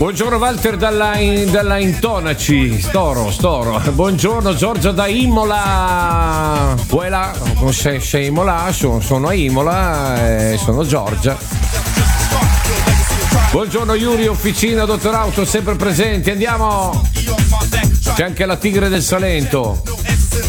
Buongiorno Walter dalla Intonaci, Storo. Buongiorno Giorgia da Imola. Voilà, sei Imola, sono a Imola, sono Giorgia. Buongiorno Yuri, Officina Dottor Auto, sempre presenti. Andiamo. C'è anche la Tigre del Salento.